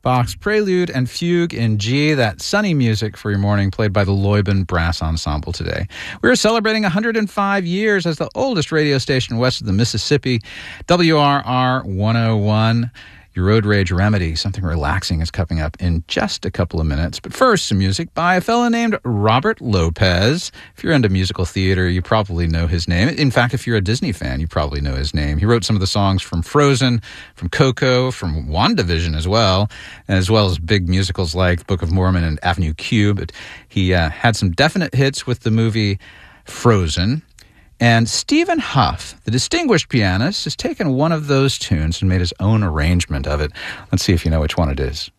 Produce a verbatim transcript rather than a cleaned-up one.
Bach's Prelude and Fugue in G, that sunny music for your morning, played by the Leuben Brass Ensemble today. We're celebrating one hundred five years as the oldest radio station west of the Mississippi, W R R one oh one. Your road rage remedy. Something relaxing is coming up in just a couple of minutes. But first, some music by a fellow named Robert Lopez. If you're into musical theater, you probably know his name. In fact, if you're a Disney fan, you probably know his name. He wrote some of the songs from Frozen, from Coco, from WandaVision as well, as well as big musicals like Book of Mormon and Avenue Q. But he uh, had some definite hits with the movie Frozen. And Stephen Huff, the distinguished pianist, has taken one of those tunes and made his own arrangement of it. Let's see if you know which one it is.